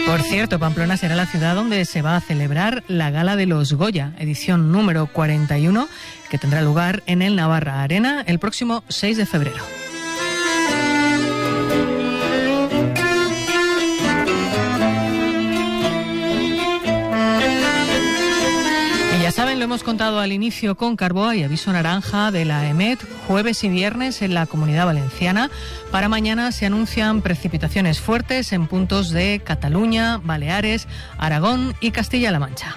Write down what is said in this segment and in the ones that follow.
Por cierto, Pamplona será la ciudad donde se va a celebrar la Gala de los Goya, edición número 41, que tendrá lugar en el Navarra Arena el próximo 6 de febrero. Ya saben, lo hemos contado al inicio con Carbó y aviso naranja de la EMET, jueves y viernes en la Comunidad Valenciana. Para mañana se anuncian precipitaciones fuertes en puntos de Cataluña, Baleares, Aragón y Castilla-La Mancha.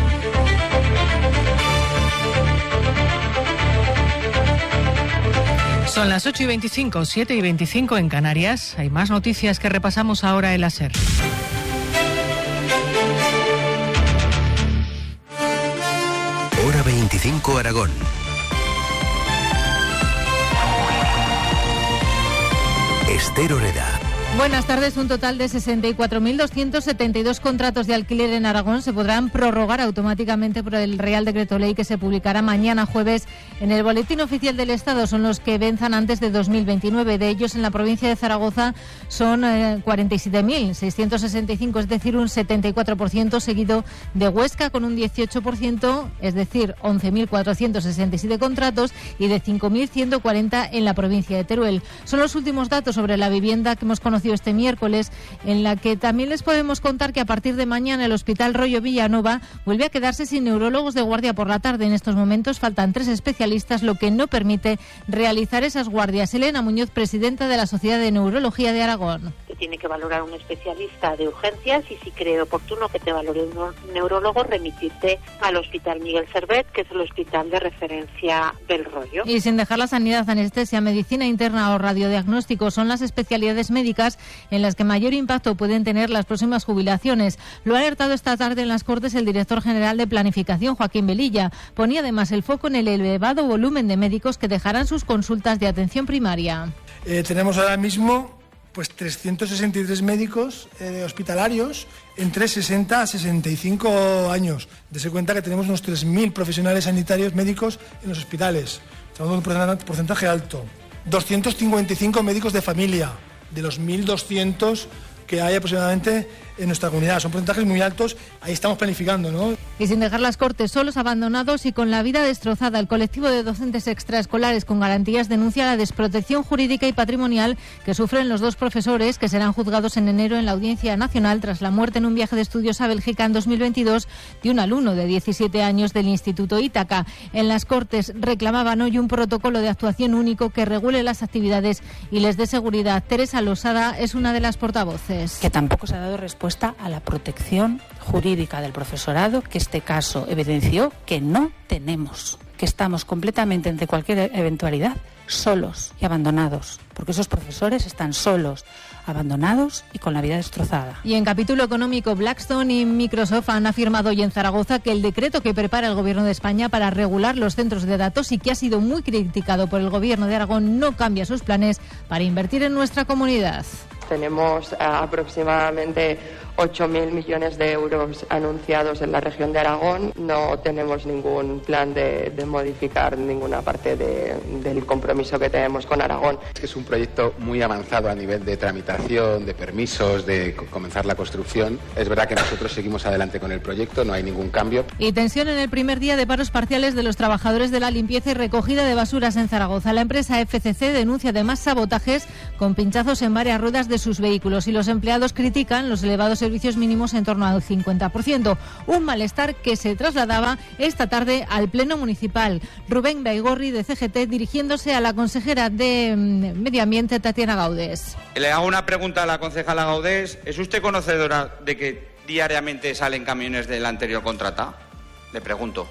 Son las 8:25, 7:25 en Canarias. Hay más noticias que repasamos ahora en la SER. Hora 25 Aragón. Esther Oreda. Buenas tardes. Un total de 64.272 contratos de alquiler en Aragón se podrán prorrogar automáticamente por el Real Decreto Ley que se publicará mañana jueves en el Boletín Oficial del Estado. Son los que venzan antes de 2029. De ellos, en la provincia de Zaragoza son 47.665, es decir, un 74%, seguido de Huesca con un 18%, es decir, 11.467 contratos, y de 5.140 en la provincia de Teruel. Son los últimos datos sobre la vivienda que hemos conocido este miércoles, en la que también les podemos contar que a partir de mañana el Hospital Rollo Villanova vuelve a quedarse sin neurólogos de guardia por la tarde. En estos momentos faltan 3 especialistas, lo que no permite realizar esas guardias. Elena Muñoz, presidenta de la Sociedad de Neurología de Aragón. Que tiene que valorar un especialista de urgencias y, si cree oportuno que te valore un neurólogo, remitirte al Hospital Miguel Servet, que es el hospital de referencia del Rollo. Y sin dejar la sanidad, anestesia, medicina interna o radiodiagnóstico son las especialidades médicas en las que mayor impacto pueden tener las próximas jubilaciones. Lo ha alertado esta tarde en las Cortes el director general de Planificación, Joaquín Velilla. Ponía además el foco en el elevado volumen de médicos que dejarán sus consultas de atención primaria. Tenemos ahora mismo 363 médicos hospitalarios entre 60 a 65 años. Dese cuenta que tenemos unos 3.000 profesionales sanitarios médicos en los hospitales. Estamos en un porcentaje alto. 255 médicos de familia, de los 1.200 que hay aproximadamente en nuestra comunidad. Son porcentajes muy altos, ahí estamos planificando, ¿no? Y sin dejar las Cortes solos, abandonados y con la vida destrozada, el colectivo de docentes extraescolares con garantías denuncia la desprotección jurídica y patrimonial que sufren los 2 profesores que serán juzgados en enero en la Audiencia Nacional tras la muerte en un viaje de estudios a Bélgica en 2022 de un alumno de 17 años del Instituto Ítaca. En las Cortes reclamaban hoy un protocolo de actuación único que regule las actividades y les dé seguridad. Teresa Losada es una de las portavoces. Que tampoco se ha dado respuesta a la protección jurídica del profesorado, que este caso evidenció que no tenemos, que estamos completamente ante cualquier eventualidad solos y abandonados, porque esos profesores están solos, abandonados y con la vida destrozada. Y en capítulo económico, Blackstone y Microsoft han afirmado hoy en Zaragoza que el decreto que prepara el Gobierno de España para regular los centros de datos y que ha sido muy criticado por el Gobierno de Aragón no cambia sus planes para invertir en nuestra comunidad. Tenemos aproximadamente 8.000 millones de euros anunciados en la región de Aragón. No tenemos ningún plan de modificar ninguna parte del compromiso que tenemos con Aragón. Es un proyecto muy avanzado a nivel de tramitación, de permisos, de comenzar la construcción. Es verdad que nosotros seguimos adelante con el proyecto, no hay ningún cambio. Y tensión en el primer día de paros parciales de los trabajadores de la limpieza y recogida de basuras en Zaragoza. La empresa FCC denuncia además sabotajes con pinchazos en varias ruedas de sus vehículos y los empleados critican los elevados servicios mínimos en torno al 50%. Un malestar que se trasladaba esta tarde al Pleno Municipal. Rubén Baigorri, de CGT, dirigiéndose a la consejera de Medio Ambiente, Tatiana Gaudés. Le hago una pregunta a la concejala Gaudés. ¿Es usted conocedora de que diariamente salen camiones del anterior contrata? Le pregunto.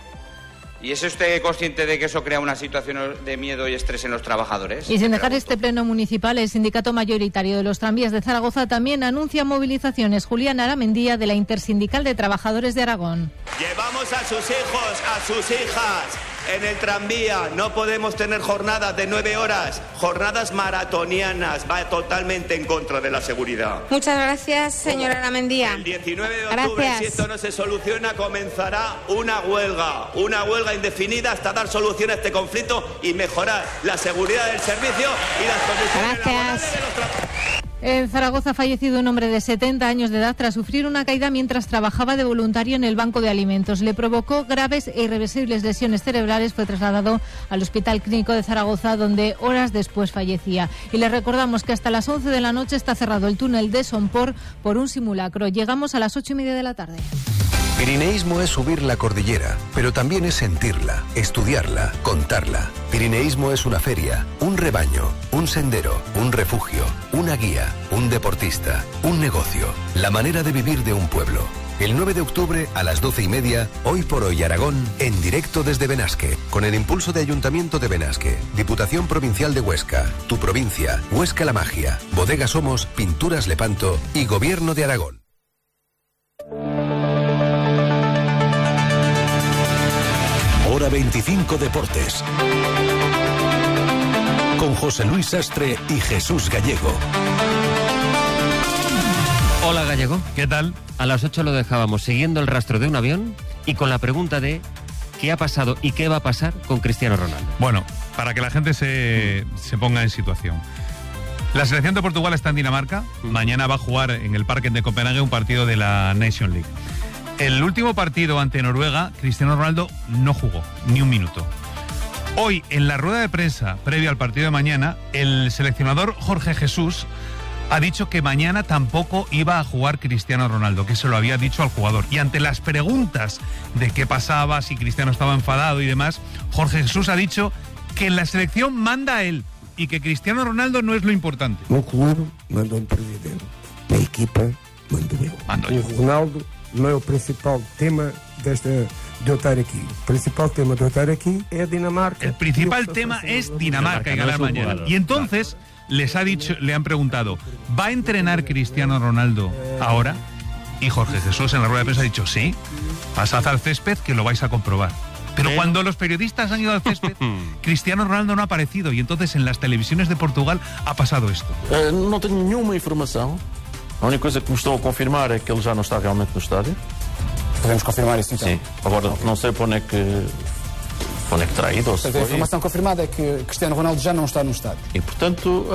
¿Y es usted consciente de que eso crea una situación de miedo y estrés en los trabajadores? Y sin dejar este pleno municipal, el sindicato mayoritario de los tranvías de Zaragoza también anuncia movilizaciones. Julián Aramendía, de la Intersindical de Trabajadores de Aragón. Llevamos a sus hijos, a sus hijas en el tranvía. No podemos tener jornadas de 9 horas, jornadas maratonianas. Va totalmente en contra de la seguridad. Muchas gracias, señora Aramendía. El 19 de octubre, si esto no se soluciona, comenzará una huelga indefinida hasta dar solución a este conflicto y mejorar la seguridad del servicio y las condiciones laborales de los trabajadores. En Zaragoza ha fallecido un hombre de 70 años de edad tras sufrir una caída mientras trabajaba de voluntario en el banco de alimentos. Le provocó graves e irreversibles lesiones cerebrales. Fue trasladado al Hospital Clínico de Zaragoza, donde horas después fallecía. Y les recordamos que hasta las 11 de la noche está cerrado el túnel de Somport por un simulacro. Llegamos a las 8:30 de la tarde. Pirineísmo es subir la cordillera, pero también es sentirla, estudiarla, contarla. Pirineísmo es una feria, un rebaño, un sendero, un refugio, una guía, un deportista, un negocio, la manera de vivir de un pueblo. El 9 de octubre a las 12:30, Hoy por Hoy Aragón, en directo desde Benasque, con el impulso de Ayuntamiento de Benasque, Diputación Provincial de Huesca, Tu Provincia, Huesca La Magia, Bodega Somos, Pinturas Lepanto y Gobierno de Aragón. Hora 25 Deportes. Con José Luis Sastre y Jesús Gallego. Hola Gallego. ¿Qué tal? A las 8 lo dejábamos siguiendo el rastro de un avión y con la pregunta de qué ha pasado y qué va a pasar con Cristiano Ronaldo. Bueno, para que la gente se ponga en situación. La selección de Portugal está en Dinamarca. Mañana va a jugar en el Parken de Copenhague un partido de la Nation League. El último partido ante Noruega, Cristiano Ronaldo no jugó ni un minuto. Hoy, en la rueda de prensa previa al partido de mañana, el seleccionador Jorge Jesús ha dicho que mañana tampoco iba a jugar Cristiano Ronaldo, que se lo había dicho al jugador. Y ante las preguntas de qué pasaba, si Cristiano estaba enfadado y demás, Jorge Jesús ha dicho que en la selección manda a él y que Cristiano Ronaldo no es lo importante. No clube manda un presidente, la equipa mando yo. Ronaldo no es el principal tema de eu estar aquí. El principal tema de eu estar aquí es Dinamarca. El principal tema es Dinamarca y ganar mañana. Y entonces le han preguntado, ¿va a entrenar Cristiano Ronaldo ahora? Y Jorge Jesús en la rueda de prensa ha dicho, sí, pasad al césped que lo vais a comprobar. Pero cuando los periodistas han ido al césped, Cristiano Ronaldo no ha aparecido y entonces en las televisiones de Portugal ha pasado esto. No tengo ninguna información. A única cosa que me estão a confirmar é que ele já não está realmente no estádio. Podemos confirmar isso então? Sim. Agora, não sei para onde é que terá ido. Ou se a informação confirmada é que Cristiano Ronaldo já não está no estádio. E, portanto,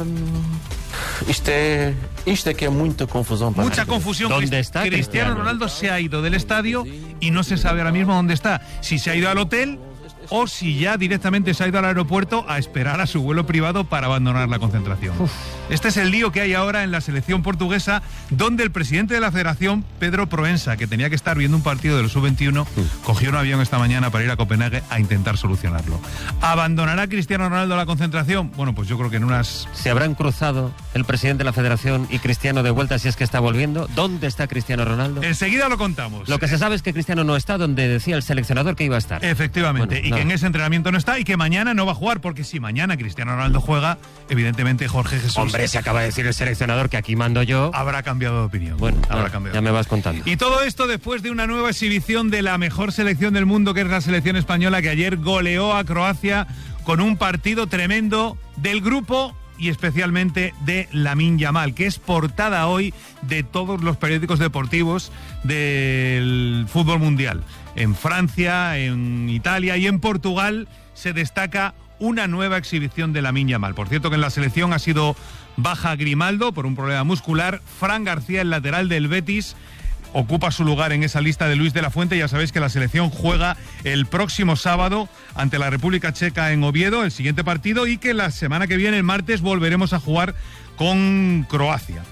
isto é que é muita confusão para Mucha confusión. ¿Dónde está Cristiano Ronaldo? Se ha ido del estadio y no se sabe ahora mismo dónde está. Si se ha ido al hotel o si ya directamente se ha ido al aeropuerto a esperar a su vuelo privado para abandonar la concentración. Este es el lío que hay ahora en la selección portuguesa, donde el presidente de la federación, Pedro Proença, que tenía que estar viendo un partido de los sub-21, cogió un avión esta mañana para ir a Copenhague a intentar solucionarlo. ¿Abandonará Cristiano Ronaldo la concentración? Bueno, pues yo creo que en unas... ¿Se habrán cruzado el presidente de la federación y Cristiano de vuelta si es que está volviendo? ¿Dónde está Cristiano Ronaldo? Enseguida lo contamos. Lo que se sabe es que Cristiano no está donde decía el seleccionador que iba a estar. Efectivamente, bueno, y que en ese entrenamiento no está y que mañana no va a jugar, porque si mañana Cristiano Ronaldo juega, evidentemente Jorge Jesús... Hombre, se acaba de decir el seleccionador que aquí mando yo. Habrá cambiado de opinión. Bueno, habrá cambiado. Ya me vas contando. Y todo esto después de una nueva exhibición de la mejor selección del mundo, que es la selección española, que ayer goleó a Croacia con un partido tremendo del grupo y especialmente de Lamine Yamal, que es portada hoy de todos los periódicos deportivos del fútbol mundial. En Francia, en Italia y en Portugal se destaca una nueva exhibición de Lamine Yamal. Por cierto que en la selección ha sido baja Grimaldo por un problema muscular. Fran García, el lateral del Betis, ocupa su lugar en esa lista de Luis de la Fuente. Ya sabéis que la selección juega el próximo sábado ante la República Checa en Oviedo, el siguiente partido, y que la semana que viene, el martes, volveremos a jugar con Croacia.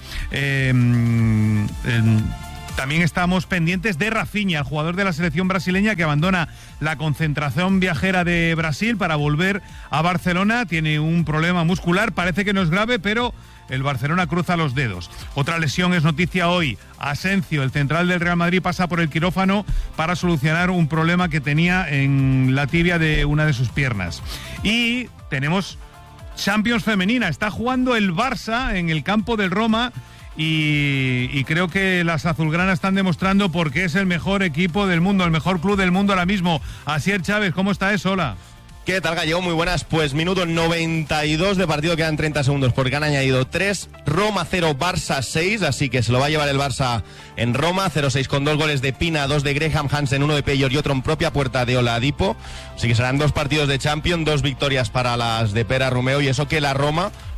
También estamos pendientes de Rafinha, el jugador de la selección brasileña que abandona la concentración viajera de Brasil para volver a Barcelona. Tiene un problema muscular, parece que no es grave, pero el Barcelona cruza los dedos. Otra lesión es noticia hoy. Asensio, el central del Real Madrid, pasa por el quirófano para solucionar un problema que tenía en la tibia de una de sus piernas. Y tenemos Champions femenina. Está jugando el Barça en el campo del Roma. Y creo que las azulgranas están demostrando por qué es el mejor equipo del mundo, el mejor club del mundo ahora mismo. Asier Chávez, ¿cómo está eso? Hola. ¿Qué tal, Gallego? Muy buenas. Pues minuto 92 de partido, quedan 30 segundos porque han añadido 3, Roma 0, Barça 6, así que se lo va a llevar el Barça en Roma, 0-6 con 2 goles de Pina, 2 de Graham Hansen, 1 de Peyor y otro en propia puerta de Oladipo. Así que serán 2 partidos de Champions, 2 victorias para las de Pera Romeo, y eso que la Roma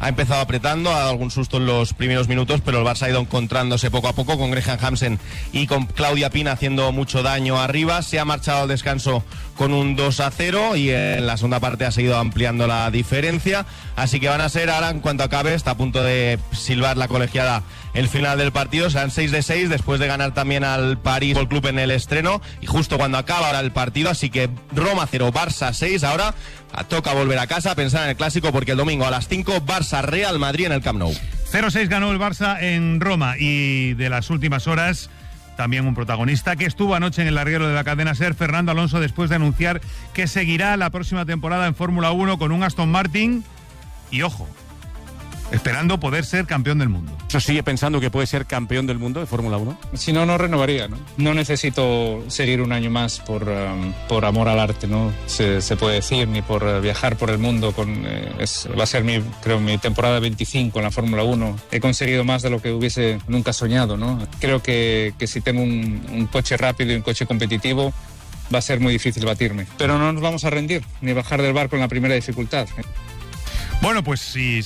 ha empezado apretando, ha dado algún susto en los primeros minutos, pero el Barça ha ido encontrándose poco a poco con Graham Hansen y con Claudia Pina haciendo mucho daño arriba. Se ha marchado al descanso con un 2-0 y en la segunda parte ha seguido ampliando la diferencia. Así que van a ser ahora, en cuanto acabe, está a punto de silbar la colegiada el final del partido. Serán 6-6 después de ganar también al París Football Club en el estreno y justo cuando acaba ahora el partido. Así que Roma 0, Barça 6. Ahora toca volver a casa, pensar en el clásico, porque el domingo a las 5 Barça-Real Madrid en el Camp Nou. 0-6 ganó el Barça en Roma. Y de las últimas horas, también un protagonista que estuvo anoche en el larguero de la cadena SER, Fernando Alonso, después de anunciar que seguirá la próxima temporada en Fórmula 1 con un Aston Martin. Y ojo, esperando poder ser campeón del mundo. ¿Eso sigue pensando que puede ser campeón del mundo de Fórmula 1? Si no, no renovaría, ¿no? No necesito seguir un año más por amor al arte, ¿no? Se puede decir, ni por viajar por el mundo. Va a ser mi temporada 25 en la Fórmula 1. He conseguido más de lo que hubiese nunca soñado, ¿no? Creo que si tengo un coche rápido y un coche competitivo, va a ser muy difícil batirme. Pero no nos vamos a rendir, ni bajar del barco en la primera dificultad. Bueno, pues si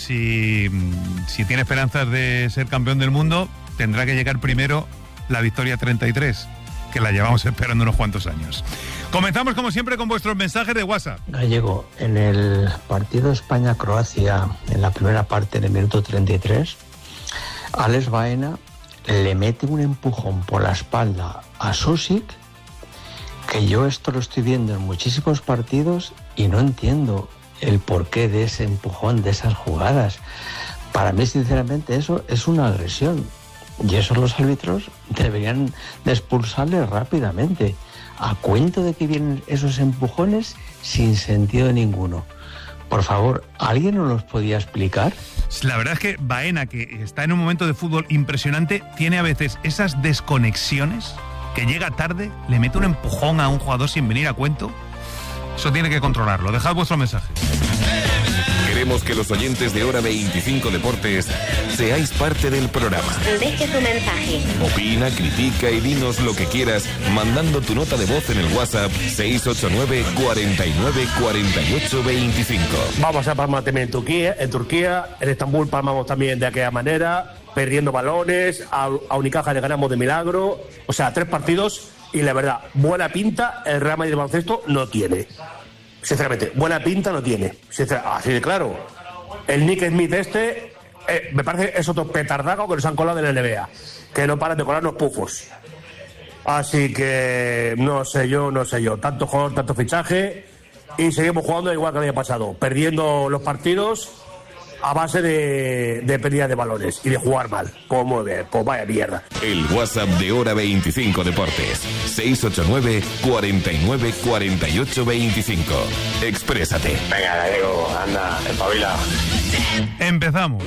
tiene esperanzas de ser campeón del mundo, tendrá que llegar primero la victoria 33, que la llevamos esperando unos cuantos años. Comenzamos, como siempre, con vuestros mensajes de WhatsApp. Gallego, en el partido España-Croacia, en la primera parte, en el minuto 33, Alex Baena le mete un empujón por la espalda a Susic, que yo esto lo estoy viendo en muchísimos partidos y no entiendo el porqué de ese empujón, de esas jugadas. Para mí, sinceramente, eso es una agresión y eso los árbitros deberían de expulsarle rápidamente, a cuento de que vienen esos empujones sin sentido ninguno. Por favor, ¿alguien nos los podía explicar? La verdad es que Baena, que está en un momento de fútbol impresionante, tiene a veces esas desconexiones, que llega tarde, le mete un empujón a un jugador sin venir a cuento. Eso tiene que controlarlo. Dejad vuestro mensaje. Queremos que los oyentes de Hora 25 Deportes seáis parte del programa. Deje su mensaje. Opina, critica y dinos lo que quieras mandando tu nota de voz en el WhatsApp 689 49 48 25. Vamos a palmar también en Turquía, en Estambul palmamos también de aquella manera, perdiendo balones, a Unicaja le ganamos de milagro. O sea, 3 partidos y la verdad, buena pinta el Real Madrid de baloncesto no tiene. Sinceramente, buena pinta no tiene. Así de claro. El Nick Smith me parece es otro petardaco que nos han colado en la NBA. Que no paran de colarnos pufos. Así que no sé yo. Tanto jugador, tanto fichaje. Y seguimos jugando igual que el año pasado. Perdiendo los partidos a base de pérdida de balones y de jugar mal. Pues vaya mierda. El WhatsApp de Hora 25 Deportes 689 49 48 25. Exprésate. Venga, Gallego, anda, espabila. Empezamos.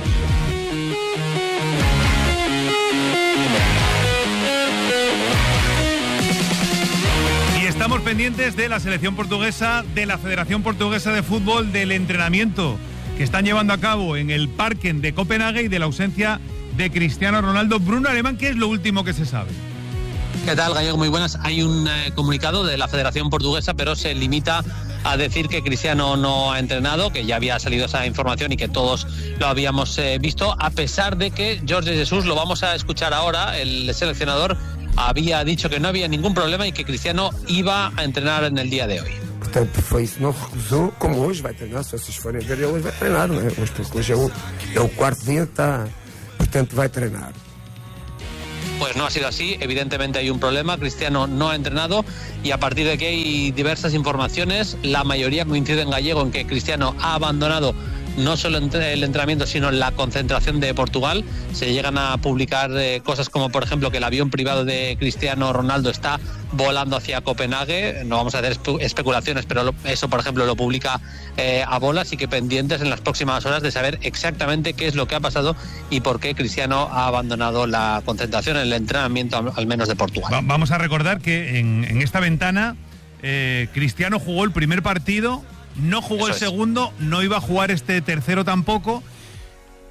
Y estamos pendientes de la selección portuguesa, de la Federación Portuguesa de Fútbol, del entrenamiento que están llevando a cabo en el Parken de Copenhague y de la ausencia de Cristiano Ronaldo. Bruno Alemán, ¿qué es lo último que se sabe? ¿Qué tal, Gallego? Muy buenas. Hay un comunicado de la Federación Portuguesa, pero se limita a decir que Cristiano no ha entrenado, que ya había salido esa información y que todos lo habíamos visto, a pesar de que Jorge Jesus, lo vamos a escuchar ahora, el seleccionador, había dicho que no había ningún problema y que Cristiano iba a entrenar en el día de hoy. Portanto, foi isso, não recusou, como hoje vai treinar, se vocês forem ver, ele hoje vai treinar, não é? Hoje é o quarto dia que está, portanto vai treinar. Pues no ha sido así, evidentemente hay un problema, Cristiano no ha entrenado y a partir de aquí hay diversas informaciones, la mayoría coinciden, Gallego, en que Cristiano ha abandonado no solo el entrenamiento, sino la concentración de Portugal. Se llegan a publicar cosas como, por ejemplo, que el avión privado de Cristiano Ronaldo está volando hacia Copenhague. No vamos a hacer especulaciones, pero eso, por ejemplo, lo publica a bola, así que pendientes en las próximas horas de saber exactamente qué es lo que ha pasado y por qué Cristiano ha abandonado la concentración, el entrenamiento, al menos de Portugal. Vamos a recordar que en esta ventana Cristiano jugó el primer partido, no jugó el segundo, no iba a jugar este tercero tampoco.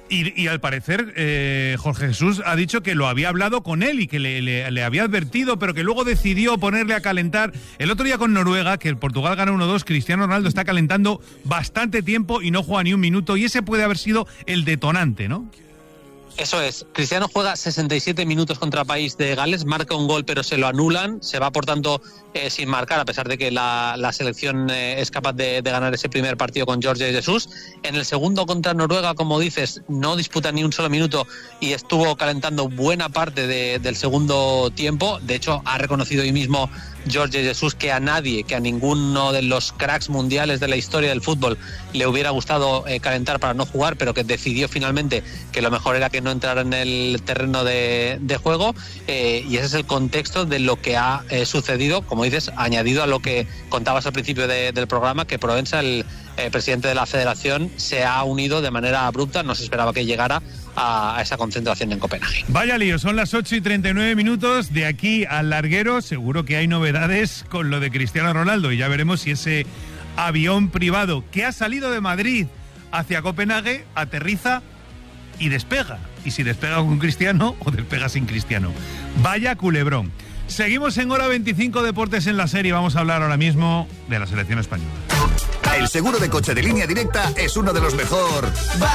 Y al parecer Jorge Jesús ha dicho que lo había hablado con él y que le había advertido, pero que luego decidió ponerle a calentar. El otro día con Noruega, que el Portugal gana 1-2, Cristiano Ronaldo está calentando bastante tiempo y no juega ni un minuto, y ese puede haber sido el detonante, ¿no? Eso es. Cristiano juega 67 minutos contra País de Gales, marca un gol pero se lo anulan, se va por tanto sin marcar, a pesar de que la selección es capaz de ganar ese primer partido con Jorge Jesús. En el segundo contra Noruega, como dices, no disputa ni un solo minuto y estuvo calentando buena parte del segundo tiempo. De hecho, ha reconocido hoy mismo Jorge Jesús que a nadie, que a ninguno de los cracks mundiales de la historia del fútbol le hubiera gustado calentar para no jugar, pero que decidió finalmente que lo mejor era que no entrara en el terreno de juego, y ese es el contexto de lo que ha sucedido, como dices, añadido a lo que contabas al principio del programa, que Provenza, el presidente de la federación, se ha unido de manera abrupta. No se esperaba que llegara a esa concentración en Copenhague. Vaya lío, son las 8:39. De aquí al larguero seguro que hay novedades con lo de Cristiano Ronaldo, y ya veremos si ese avión privado que ha salido de Madrid hacia Copenhague aterriza y despega, y si despega con Cristiano o despega sin Cristiano. Vaya culebrón. Seguimos en Hora 25 Deportes en la Serie. Vamos a hablar ahora mismo de la selección española. El seguro de coche de Línea Directa es uno de los mejor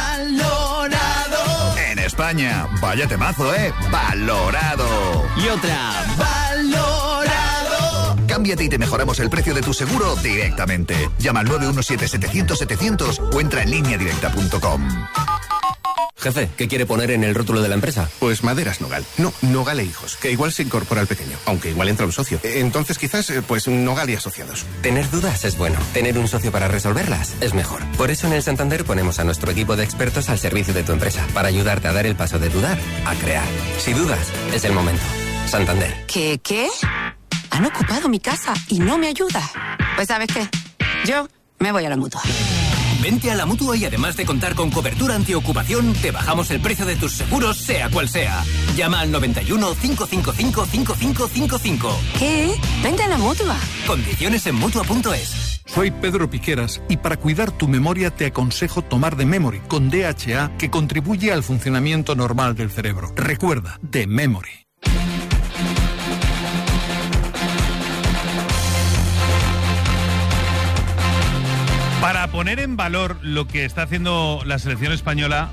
valorado en España. Vaya temazo, ¿eh? Valorado. Y otra, valorado. Cámbiate y te mejoramos el precio de tu seguro directamente. Llama al 917-700-700 o entra en lineadirecta.com. Jefe, ¿qué quiere poner en el rótulo de la empresa? Pues Maderas Nogal. No, Nogal e Hijos, que igual se incorpora al pequeño, aunque igual entra un socio. Entonces quizás, pues Nogal y Asociados. Tener dudas es bueno. Tener un socio para resolverlas es mejor. Por eso en el Santander ponemos a nuestro equipo de expertos al servicio de tu empresa, para ayudarte a dar el paso de dudar a crear. Si dudas, es el momento. Santander. ¿Qué? Han ocupado mi casa y no me ayuda. Pues ¿sabes qué? Yo me voy a la Mutua. Vente a la Mutua y además de contar con cobertura antiocupación, te bajamos el precio de tus seguros, sea cual sea. Llama al 91 555 5555. ¿Qué? Vente a la Mutua. Condiciones en Mutua.es. Soy Pedro Piqueras y para cuidar tu memoria te aconsejo tomar The Memory con DHA, que contribuye al funcionamiento normal del cerebro. Recuerda, The Memory. Para poner en valor lo que está haciendo la selección española,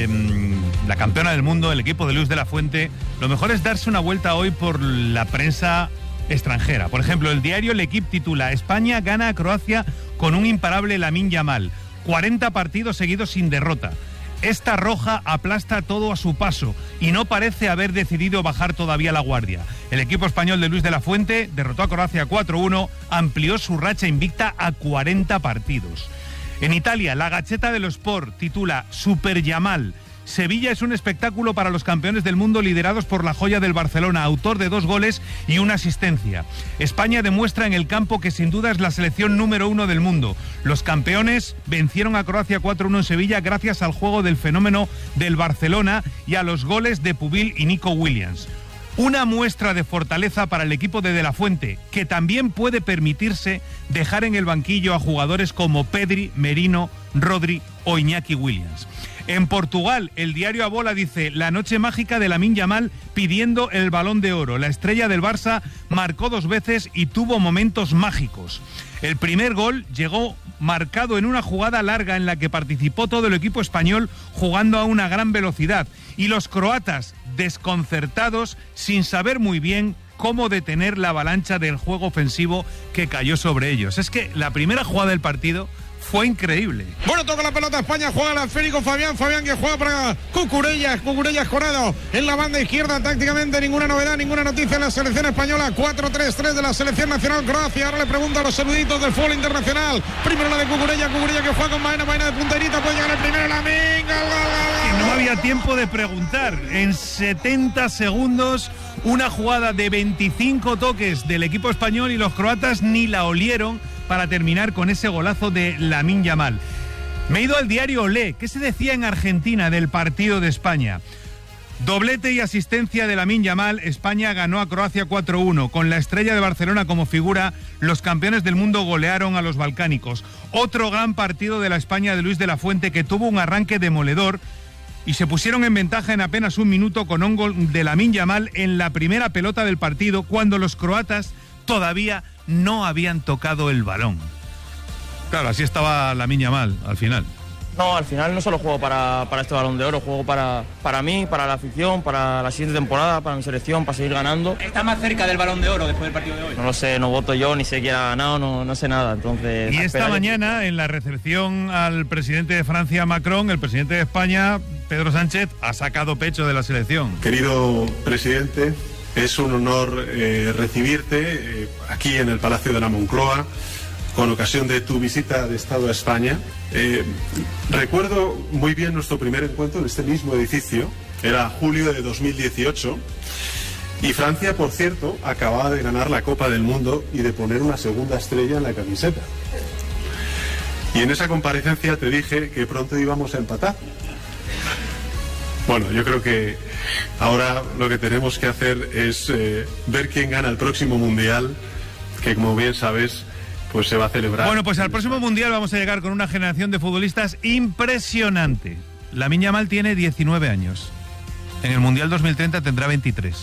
la campeona del mundo, el equipo de Luis de la Fuente, lo mejor es darse una vuelta hoy por la prensa extranjera. Por ejemplo, el diario L'Equipe titula: España gana a Croacia con un imparable Lamine Yamal. 40 partidos seguidos sin derrota. Esta roja aplasta todo a su paso y no parece haber decidido bajar todavía la guardia. El equipo español de Luis de la Fuente derrotó a Croacia 4-1, amplió su racha invicta a 40 partidos. En Italia, la Gazzetta dello Sport titula: Super Yamal. Sevilla es un espectáculo para los campeones del mundo liderados por la joya del Barcelona, autor de 2 goles y una asistencia. España demuestra en el campo que sin duda es la selección número 1 del mundo. Los campeones vencieron a Croacia 4-1 en Sevilla gracias al juego del fenómeno del Barcelona y a los goles de Pubil y Nico Williams. Una muestra de fortaleza para el equipo de la Fuente, que también puede permitirse dejar en el banquillo a jugadores como Pedri, Merino, Rodri o Iñaki Williams. En Portugal, el diario A Bola dice: la noche mágica de Lamine Yamal pidiendo el Balón de Oro. La estrella del Barça marcó 2 veces y tuvo momentos mágicos. El primer gol llegó marcado en una jugada larga en la que participó todo el equipo español jugando a una gran velocidad, y los croatas desconcertados sin saber muy bien cómo detener la avalancha del juego ofensivo que cayó sobre ellos. Es que la primera jugada del partido fue increíble. Bueno, toca la pelota España, juega el esférico Fabián que juega para Cucurellas Corrado en la banda izquierda. Tácticamente ninguna novedad, ninguna noticia en la selección española. 4-3-3 de la selección nacional Croacia. Ahora le pregunto a los eruditos del fútbol internacional. Primero la de Cucurella que juega con Baena de punterita, puede llegar el primero, Lamine. Y no había tiempo de preguntar. En 70 segundos, una jugada de 25 toques del equipo español y los croatas ni la olieron para terminar con ese golazo de Lamine Yamal. Me he ido al diario Olé. ¿Qué se decía en Argentina del partido de España? Doblete y asistencia de Lamine Yamal. España ganó a Croacia 4-1. Con la estrella de Barcelona como figura, los campeones del mundo golearon a los balcánicos. Otro gran partido de la España de Luis de la Fuente, que tuvo un arranque demoledor y se pusieron en ventaja en apenas un minuto con un gol de Lamine Yamal en la primera pelota del partido, cuando los croatas todavía no habían tocado el balón. Claro, así estaba Lamine Yamal al final. No, al final no solo juego para este Balón de Oro, juego para mí, para la afición, para la siguiente temporada, para mi selección, para seguir ganando. ¿Está más cerca del Balón de Oro después del partido de hoy? No lo sé, no voto yo, ni sé quién ha ganado, no sé nada. Entonces, y esta mañana, en la recepción al presidente de Francia, Macron, el presidente de España, Pedro Sánchez, ha sacado pecho de la selección. Querido presidente, es un honor recibirte aquí en el Palacio de la Moncloa, con ocasión de tu visita de Estado a España. Recuerdo muy bien nuestro primer encuentro en este mismo edificio, era julio de 2018, y Francia, por cierto, acababa de ganar la Copa del Mundo y de poner una segunda estrella en la camiseta. Y en esa comparecencia te dije que pronto íbamos a empatar. Bueno, yo creo que ahora lo que tenemos que hacer es ver quién gana el próximo Mundial, que como bien sabes, pues se va a celebrar. Bueno, pues al próximo Mundial vamos a llegar con una generación de futbolistas impresionante. Lamine Yamal tiene 19 años. En el Mundial 2030 tendrá 23.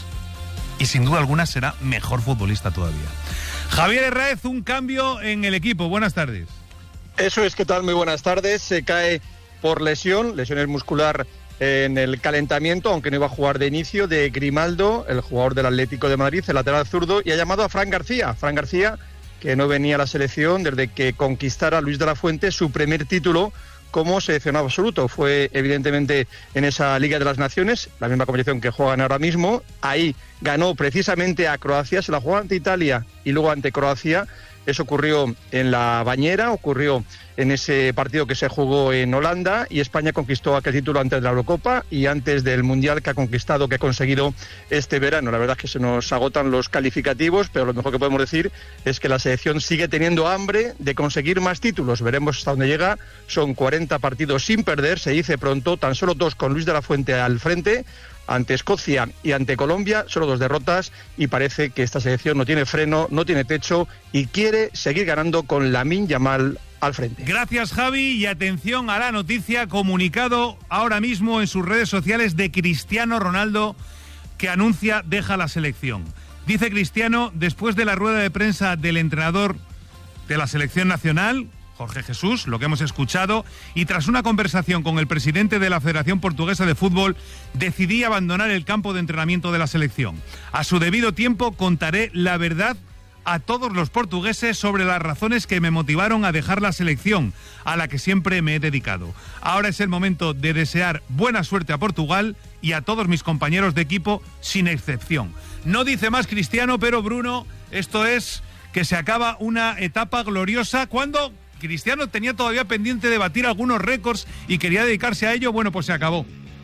Y sin duda alguna será mejor futbolista todavía. Javier Herráez, un cambio en el equipo. Buenas tardes. Eso es, ¿qué tal? Muy buenas tardes. Se cae por lesiones muscular en el calentamiento, aunque no iba a jugar de inicio, de Grimaldo, el jugador del Atlético de Madrid, el lateral zurdo, y ha llamado a Fran García. Fran García, que no venía a la selección desde que conquistara Luis de la Fuente su primer título como seleccionado absoluto. Fue evidentemente en esa Liga de las Naciones, la misma competición que juegan ahora mismo. Ahí ganó precisamente a Croacia, se la jugó ante Italia y luego ante Croacia. Eso ocurrió en la Bañera, ocurrió en ese partido que se jugó en Holanda, y España conquistó aquel título antes de la Eurocopa y antes del Mundial que ha conseguido este verano. La verdad es que se nos agotan los calificativos, pero lo mejor que podemos decir es que la selección sigue teniendo hambre de conseguir más títulos. Veremos hasta dónde llega. Son 40 partidos sin perder, se dice pronto, tan solo 2 con Luis de la Fuente al frente. Ante Escocia y ante Colombia, solo 2 derrotas, y parece que esta selección no tiene freno, no tiene techo y quiere seguir ganando con Lamine Yamal al frente. Gracias, Javi, y atención a la noticia, comunicado ahora mismo en sus redes sociales de Cristiano Ronaldo, que anuncia deja la selección. Dice Cristiano, después de la rueda de prensa del entrenador de la selección nacional, Jorge Jesús, lo que hemos escuchado, y tras una conversación con el presidente de la Federación Portuguesa de Fútbol, decidí abandonar el campo de entrenamiento de la selección. A su debido tiempo contaré la verdad a todos los portugueses sobre las razones que me motivaron a dejar la selección, a la que siempre me he dedicado. Ahora es el momento de desear buena suerte a Portugal y a todos mis compañeros de equipo, sin excepción. No dice más Cristiano, pero Bruno, esto es que se acaba una etapa gloriosa cuando Cristiano tenía todavía pendiente de batir algunos récords y quería dedicarse a ello. Bueno, pues se acabó.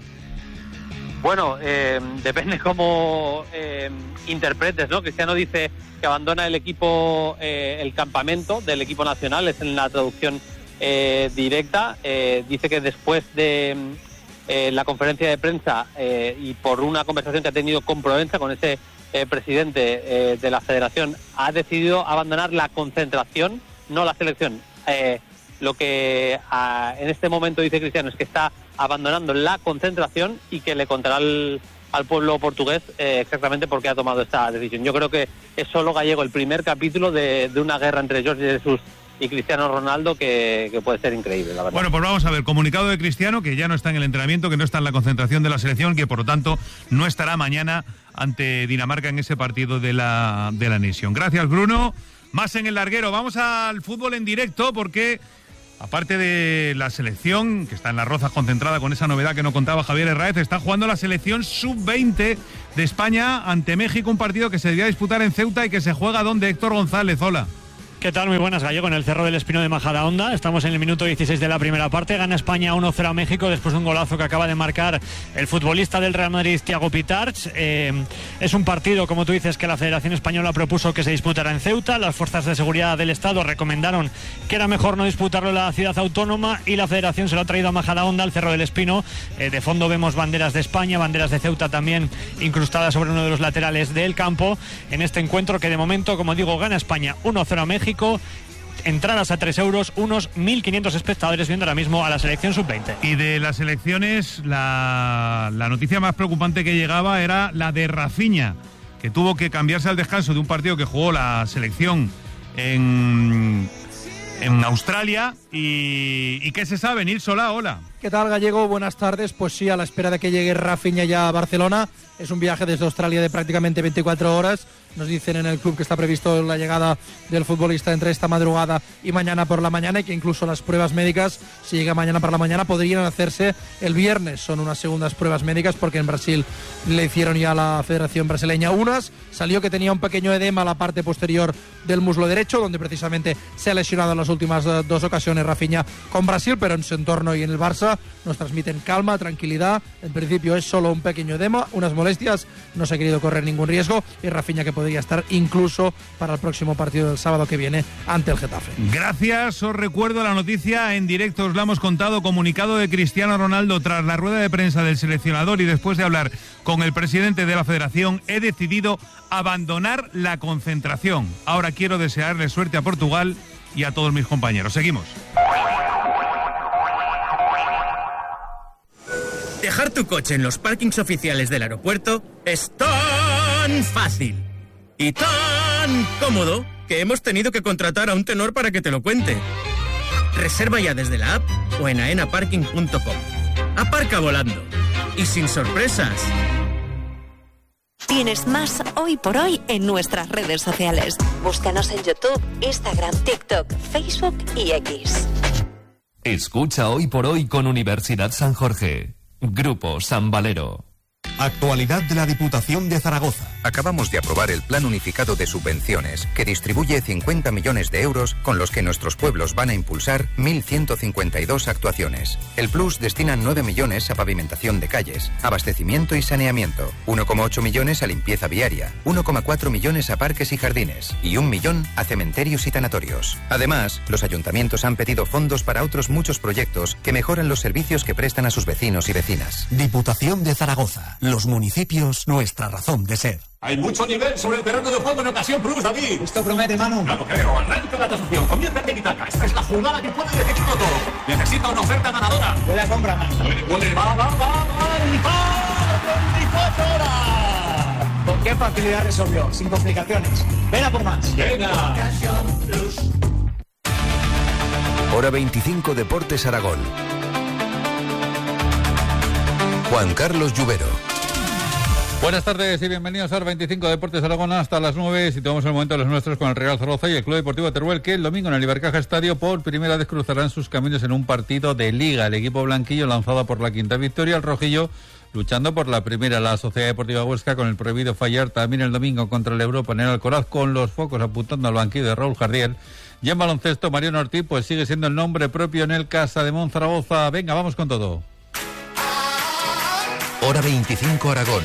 Bueno, depende cómo interpretes, ¿no? Cristiano dice que abandona el equipo, el campamento del equipo nacional, es en la traducción directa. Dice que después de la conferencia de prensa y por una conversación que ha tenido con Provenza, con ese presidente de la federación, ha decidido abandonar la concentración, no la selección. Lo que en este momento dice Cristiano es que está abandonando la concentración y que le contará al pueblo portugués exactamente por qué ha tomado esta decisión. Yo creo que es solo gallego el primer capítulo de una guerra entre Jorge Jesús y Cristiano Ronaldo que puede ser increíble, la verdad. Bueno, pues vamos a ver, comunicado de Cristiano, que ya no está en el entrenamiento, que no está en la concentración de la selección, que por lo tanto no estará mañana ante Dinamarca en ese partido de la Nation. Gracias, Bruno. Más en el larguero. Vamos al fútbol en directo porque, aparte de la selección, que está en Las Rozas concentrada con esa novedad que no contaba Javier Herráez, está jugando la selección sub-20 de España ante México, un partido que se debía disputar en Ceuta y que se juega donde Héctor González. Hola. ¿Qué tal? Muy buenas, Gallego, en el Cerro del Espino de Majadahonda. Estamos en el minuto 16 de la primera parte. Gana España 1-0 a México después de un golazo que acaba de marcar el futbolista del Real Madrid, Thiago Pitarch. Es un partido, como tú dices, que la Federación Española propuso que se disputara en Ceuta. Las fuerzas de seguridad del Estado recomendaron que era mejor no disputarlo en la ciudad autónoma y la Federación se lo ha traído a Majadahonda, al Cerro del Espino. De fondo vemos banderas de España, banderas de Ceuta también incrustadas sobre uno de los laterales del campo. En este encuentro que de momento, como digo, gana España 1-0 a México. entradas a 3 euros, unos 1.500 espectadores viendo ahora mismo a la selección sub-20. Y de las elecciones, la noticia más preocupante que llegaba era la de Rafinha, que tuvo que cambiarse al descanso de un partido que jugó la selección en Australia. ¿Y qué se sabe? Nil Solá, hola. ¿Qué tal, Gallego? Buenas tardes. Pues sí, a la espera de que llegue Rafinha ya a Barcelona. Es un viaje desde Australia de prácticamente 24 horas. Nos dicen en el club que está previsto la llegada del futbolista entre esta madrugada y mañana por la mañana, y que incluso las pruebas médicas, si llega mañana por la mañana, podrían hacerse el viernes. Son unas segundas pruebas médicas porque en Brasil le hicieron ya a la Federación Brasileña unas. Salió que tenía un pequeño edema a la parte posterior del muslo derecho, donde precisamente se ha lesionado en las últimas 2 ocasiones Rafinha con Brasil, pero en su entorno y en el Barça nos transmiten calma, tranquilidad. En principio es solo un pequeño edema, unas molestias, no se ha querido correr ningún riesgo, y Rafinha que podría estar incluso para el próximo partido del sábado que viene ante el Getafe. Gracias, os recuerdo la noticia en directo, os la hemos contado. Comunicado de Cristiano Ronaldo tras la rueda de prensa del seleccionador y después de hablar con el presidente de la federación: he decidido abandonar la concentración. Ahora quiero desearle suerte a Portugal y a todos mis compañeros. Seguimos. Dejar tu coche en los parkings oficiales del aeropuerto es tan fácil y tan cómodo que hemos tenido que contratar a un tenor para que te lo cuente. Reserva ya desde la app o en aenaparking.com. Aparca volando y sin sorpresas. Tienes más Hoy por Hoy en nuestras redes sociales. Búscanos en YouTube, Instagram, TikTok, Facebook y X. Escucha Hoy por Hoy con Universidad San Jorge. Grupo San Valero. Actualidad de la Diputación de Zaragoza. Acabamos de aprobar el Plan Unificado de Subvenciones, que distribuye 50 millones de euros con los que nuestros pueblos van a impulsar 1.152 actuaciones. El Plus destina 9 millones a pavimentación de calles, abastecimiento y saneamiento, 1,8 millones a limpieza viaria, 1,4 millones a parques y jardines y 1 millón a cementerios y tanatorios. Además, los ayuntamientos han pedido fondos para otros muchos proyectos que mejoran los servicios que prestan a sus vecinos y vecinas. Diputación de Zaragoza. Los municipios, nuestra razón de ser. Hay mucho nivel sobre el terreno de juego en ocasión Plus, David. Esto promete, Manu. No lo creo. Arranca la tasación. Comienza el tiki-taka. Esta es la jugada que puede decidirlo todo. Necesita una oferta ganadora. Puede la compra, Manu. Va. 24 horas. ¿Con qué facilidad resolvió? Sin complicaciones. Ven a por más. Venga. Hora 25 Deportes Aragón. Juan Carlos Lluvero. Buenas tardes y bienvenidos a 25 Deportes Aragón hasta las 9. Situamos el momento de los nuestros con el Real Zaragoza y el Club Deportivo Teruel, que el domingo en el Ibercaja Estadio por primera vez cruzarán sus caminos en un partido de Liga. El equipo blanquillo lanzado por la quinta victoria, el rojillo luchando por la primera. La Sociedad Deportiva Huesca con el prohibido fallar también el domingo contra el Europa en el Alcoraz, con los focos apuntando al banquillo de Raúl Jardiel. Y en baloncesto, Mariano Ortiz pues sigue siendo el nombre propio en el Casa de Monzaragoza. Venga, vamos con todo. Hora 25 Aragón.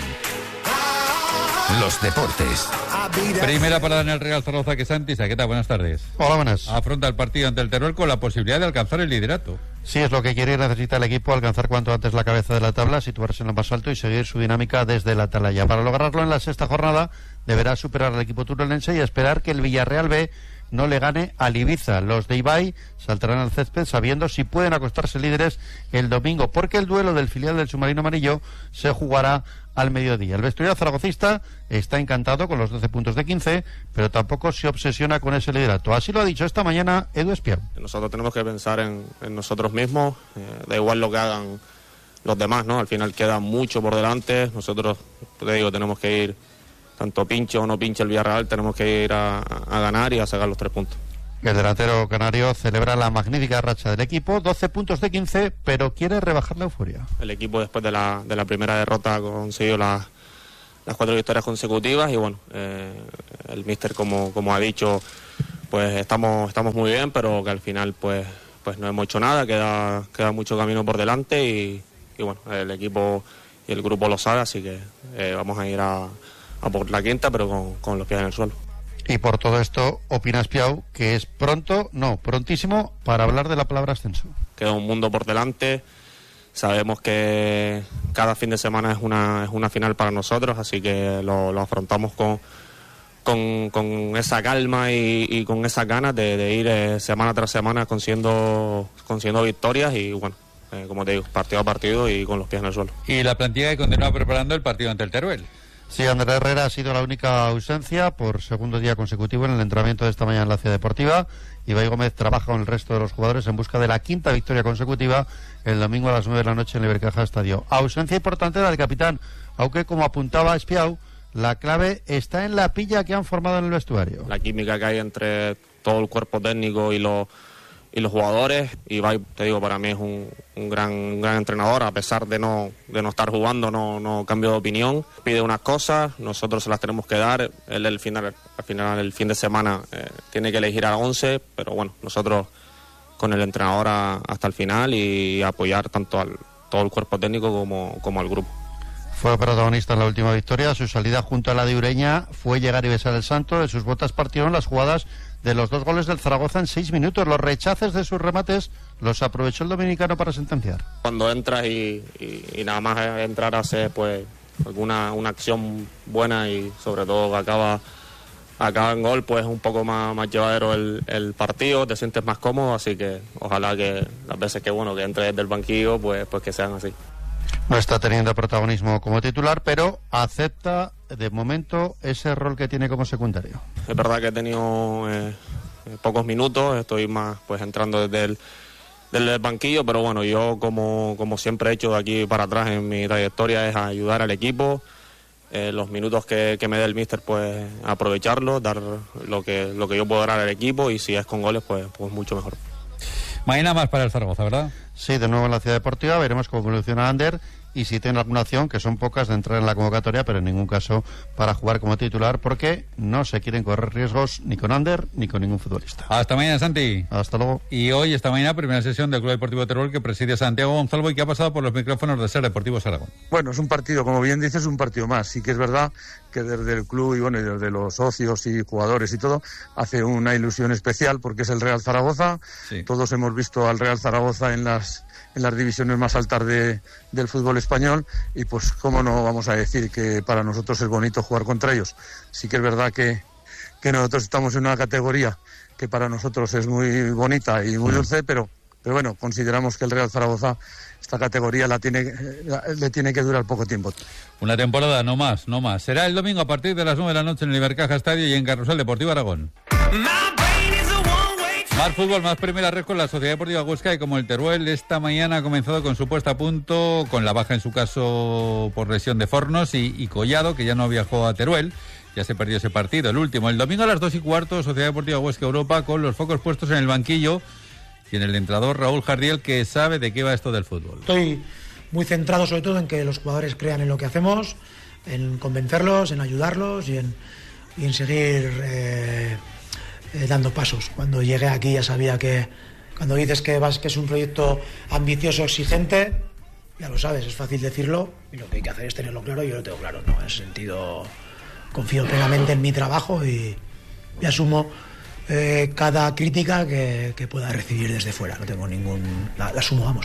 Los deportes. Primera parada en el Real Zaragoza, que Santi Saqueta, buenas tardes. Hola, buenas. Afronta el partido ante el Teruel con la posibilidad de alcanzar el liderato. Sí, es lo que quiere y necesita el equipo, alcanzar cuanto antes la cabeza de la tabla, situarse en lo más alto y seguir su dinámica desde la atalaya. Para lograrlo en la sexta jornada deberá superar al equipo turelense y esperar que el Villarreal B no le gane al Ibiza. Los de Ibai saltarán al césped sabiendo si pueden acostarse líderes el domingo, porque el duelo del filial del submarino amarillo se jugará al mediodía. El vestuario zaragocista está encantado con los 12 puntos de 15, pero tampoco se obsesiona con ese liderato. Así lo ha dicho esta mañana Edu Espiau. Nosotros tenemos que pensar en nosotros mismos, da igual lo que hagan los demás, ¿no? Al final queda mucho por delante. Nosotros, te digo, tenemos que ir, tanto pinche o no pinche el Villarreal, tenemos que ir a ganar y a sacar los 3 puntos. El delantero canario celebra la magnífica racha del equipo, 12 puntos de 15, pero quiere rebajar la euforia. El equipo, después de la primera derrota, ha conseguido las 4 victorias consecutivas y bueno, el míster, como ha dicho, pues estamos muy bien, pero que al final pues no hemos hecho nada, queda mucho camino por delante y bueno, el equipo y el grupo lo sabe, así que vamos a ir a por la quinta, pero con los pies en el suelo. Y por todo esto, opina Espiau que es prontísimo para hablar de la palabra ascenso. Queda un mundo por delante, sabemos que cada fin de semana es una final para nosotros, así que lo afrontamos con con esa calma y con esas ganas de ir semana tras semana consiguiendo victorias y bueno, como te digo, partido a partido y con los pies en el suelo. Y la plantilla que continúa preparando el partido ante el Teruel. Sí, Andrés Herrera ha sido la única ausencia por segundo día consecutivo en el entrenamiento de esta mañana en la Ciudad Deportiva. Ibai Gómez trabaja con el resto de los jugadores en busca de la quinta victoria consecutiva el domingo a las 9 de la noche en el Ibercaja Estadio. Ausencia importante la del capitán, aunque como apuntaba Espiau, la clave está en la pilla que han formado en el vestuario. La química que hay entre todo el cuerpo técnico y los jugadores. Ibai, te digo, para mí es un gran entrenador, a pesar de no estar jugando, no cambio de opinión. Pide unas cosas, nosotros se las tenemos que dar. Él al final, el fin de semana, tiene que elegir a 11, pero bueno, nosotros con el entrenador hasta el final y apoyar tanto al todo el cuerpo técnico como al grupo. Fue protagonista en la última victoria. Su salida junto a la de Ureña fue llegar y besar el santo. De sus botas partieron las jugadas de los 2 goles del Zaragoza en 6 minutos. Los rechaces de sus remates los aprovechó el dominicano para sentenciar. Cuando entras y nada más entrar a hacer pues una acción buena y sobre todo que acaba en gol, pues es un poco más llevadero el partido, te sientes más cómodo, así que ojalá que las veces que entres desde el banquillo pues que sean así. No está teniendo protagonismo como titular, pero acepta de momento ese rol que tiene como secundario. Es verdad que he tenido pocos minutos, estoy más pues entrando desde el banquillo, pero bueno, yo como siempre he hecho de aquí para atrás en mi trayectoria es ayudar al equipo, los minutos que me dé el míster pues aprovecharlos, dar lo que yo puedo dar al equipo y si es con goles pues mucho mejor. Mañana más para el Zaragoza, ¿verdad? Sí, de nuevo en la Ciudad Deportiva, veremos cómo evoluciona Ander y si tiene alguna opción, que son pocas, de entrar en la convocatoria, pero en ningún caso para jugar como titular, porque no se quieren correr riesgos ni con Ander ni con ningún futbolista. Hasta mañana, Santi. Hasta luego. Y hoy, esta mañana, primera sesión del Club Deportivo Teruel que preside Santiago Gonzalvo y que ha pasado por los micrófonos de Ser Deportivos Aragón. Bueno, es un partido, como bien dices, un partido más. Sí que es verdad que desde el club y bueno, y desde los socios y jugadores y todo, hace una ilusión especial porque es el Real Zaragoza. Sí. Todos hemos visto al Real Zaragoza en las divisiones más altas del fútbol español y pues cómo no vamos a decir que para nosotros es bonito jugar contra ellos. Sí que es verdad que nosotros estamos en una categoría que para nosotros es muy bonita y muy dulce, pero bueno, consideramos que el Real Zaragoza esta categoría le tiene que durar poco tiempo. Una temporada, no más. Será el domingo a partir de las 9 de la noche en el Ibercaja Estadio y en Carrusel Deportivo Aragón. Más fútbol, más primera red con la Sociedad Deportiva Huesca, y como el Teruel esta mañana ha comenzado con su puesta a punto, con la baja en su caso por lesión de Fornos y Collado, que ya no viajó a Teruel, ya se perdió ese partido, el último. El domingo a las 2:15, Sociedad Deportiva Huesca Europa, con los focos puestos en el banquillo y en el entrenador Raúl Jardiel, que sabe de qué va esto del fútbol. Estoy muy centrado sobre todo en que los jugadores crean en lo que hacemos, en convencerlos, en ayudarlos y en seguir dando pasos. Cuando llegué aquí ya sabía que cuando dices que es un proyecto ambicioso, exigente, ya lo sabes, es fácil decirlo y lo que hay que hacer es tenerlo claro. Yo lo tengo claro, ¿no? En ese sentido confío plenamente en mi trabajo y asumo cada crítica que pueda recibir desde fuera. No tengo la asumo, vamos.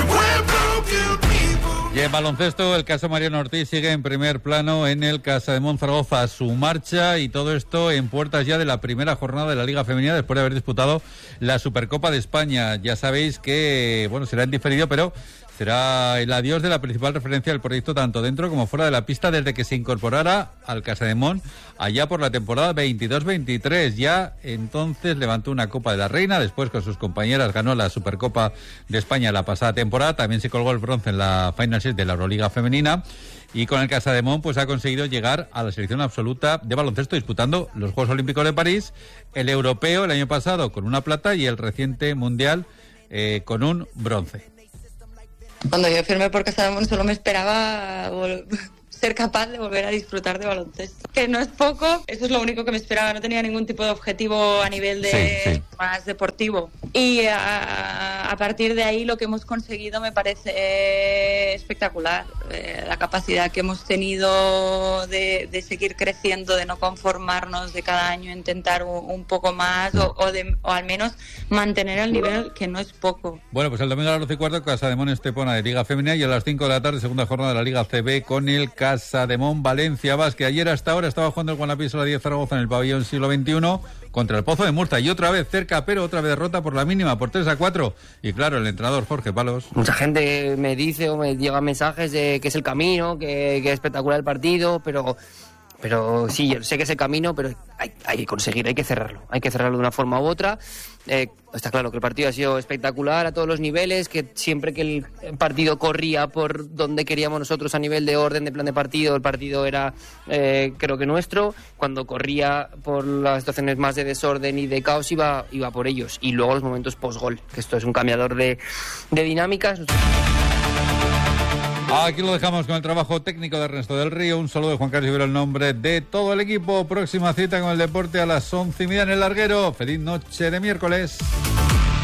Y en baloncesto, el caso Mariano Ortiz sigue en primer plano en el Casademón Zaragoza, su marcha, y todo esto en puertas ya de la primera jornada de la Liga Femenina después de haber disputado la Supercopa de España. Ya sabéis que, será en diferido, pero será el adiós de la principal referencia del proyecto tanto dentro como fuera de la pista desde que se incorporara al Casademón allá por la temporada 22-23. Ya entonces levantó una Copa de la Reina, después con sus compañeras ganó la Supercopa de España la pasada temporada, también se colgó el bronce en la Final Six de la Euroliga Femenina y con el Casademón ha conseguido llegar a la selección absoluta de baloncesto disputando los Juegos Olímpicos de París, el europeo el año pasado con una plata y el reciente mundial con un bronce. Cuando yo firmé por Casademón solo me esperaba ser capaz de volver a disfrutar de baloncesto. Que no es poco, eso es lo único que me esperaba. No tenía ningún tipo de objetivo a nivel más deportivo. Y a partir de ahí lo que hemos conseguido me parece espectacular. la capacidad que hemos tenido de seguir creciendo, de no conformarnos, de cada año intentar un poco más o al menos mantener el nivel, que no es poco. Bueno, pues el domingo a las 12:15 Casademón Estepona de Liga Femenina, y a las 5 de la tarde segunda jornada de la Liga CB con el Casademón Valencia Basket. Ayer hasta ahora estaba jugando el Guanapisola 10 Zaragoza en el pabellón Siglo XXI contra el Pozo de Murcia, y otra vez cerca, pero otra vez derrota por la mínima, por 3-4. Y claro, el entrenador Jorge Palos. Mucha gente me dice o me llegan mensajes de que es el camino, que es espectacular el partido, pero sí, yo sé que es el camino, pero hay que conseguir, hay que cerrarlo de una forma u otra. Está claro que el partido ha sido espectacular a todos los niveles, que siempre que el partido corría por donde queríamos nosotros a nivel de orden, de plan de partido, el partido era creo que nuestro. Cuando corría por las situaciones más de desorden y de caos iba por ellos. Y luego los momentos post-gol, que esto es un cambiador de dinámicas. Aquí lo dejamos con el trabajo técnico de Ernesto del Río. Un saludo de Juan Carlos Ibero, el nombre de todo el equipo. Próxima cita con el deporte a las 11:30 en el Larguero. Feliz noche de miércoles.